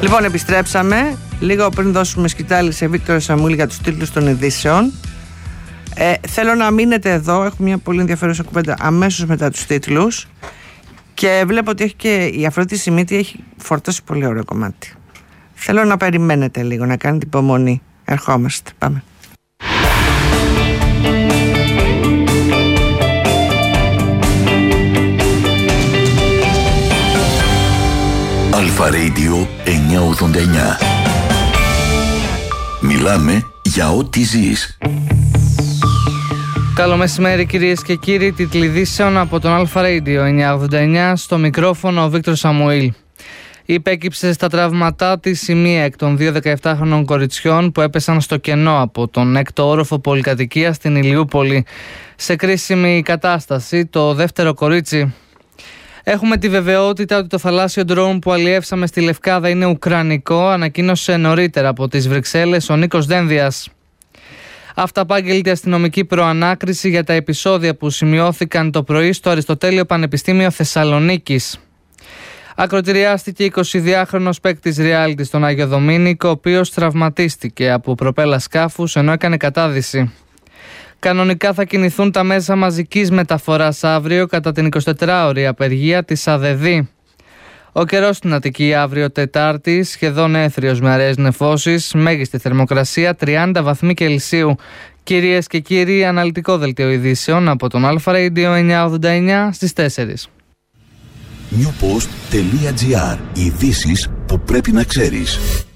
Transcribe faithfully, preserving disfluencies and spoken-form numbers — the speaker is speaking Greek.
Λοιπόν, επιστρέψαμε. Λίγο πριν δώσουμε σκητάλη σε Βίκτορα Σαμουήλ για τους τίτλους των ειδήσεων. Ε, θέλω να μείνετε εδώ. Έχουμε μια πολύ ενδιαφέρουσα κουβέντα αμέσως μετά τους τίτλους. Και βλέπω ότι έχει και η Αφροδίτη Σιμίτη έχει φορτώσει πολύ ωραίο κομμάτι. Θέλω να περιμένετε λίγο, να κάνετε υπομονή. Ερχόμαστε. Πάμε. Αλφα Radio εννιακόσια ογδόντα εννιά. Μιλάμε για ό,τι ζεις. Καλό μεσημέρι κυρίες και κύριοι, τίτλοι ειδήσεων από τον Αλφα Radio εννιακόσια ογδόντα εννιά, στο μικρόφωνο ο Βίκτορ Σαμουήλ. Υπέκυψε στα τραύματά της η μία εκ των δύο δεκαεπτάχρονων κοριτσιών που έπεσαν στο κενό από τον έκτο όροφο πολυκατοικίας στην Ηλιούπολη. Σε κρίσιμη κατάσταση το δεύτερο κορίτσι. Έχουμε τη βεβαιότητα ότι το θαλάσσιο ντρόουν που αλλιεύσαμε στη Λευκάδα είναι ουκρανικό, ανακοίνωσε νωρίτερα από τις Βρυξέλλες ο Νίκος Δένδιας. Αυταπάγγελτη αστυνομική προανάκριση για τα επεισόδια που σημειώθηκαν το πρωί στο Αριστοτέλειο Πανεπιστήμιο Θεσσαλονίκης. Ακροτηριάστηκε εικοσιδυάχρονος παίκτης reality στον Άγιο Δομήνικο, ο οποίος τραυματίστηκε από προπέλα σκάφους ενώ έκανε κατάδυση. Κανονικά θα κινηθούν τα μέσα μαζικής μεταφοράς αύριο κατά την εικοσιτετράωρη απεργία της ΑΔΕΔ. Ο καιρός στην Αττική αύριο Τετάρτη, σχεδόν έθριος με αραιές νεφώσεις, μέγιστη θερμοκρασία τριάντα βαθμοί Κελσίου. Κυρίες και κύριοι, αναλυτικό δελτίο ειδήσεων από τον Αλφα Radio εννιακόσια ογδόντα εννιά στις τέσσερις. newpost τελεία gr. Ειδήσεις που πρέπει να ξέρεις.